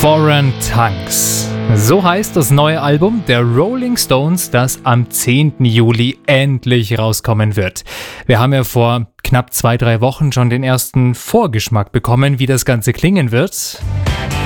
Foreign Tongues. So heißt das neue Album der Rolling Stones, das am 10. Juli endlich rauskommen wird. Wir haben ja vor knapp 2-3 Wochen schon den ersten Vorgeschmack bekommen, wie das Ganze klingen wird.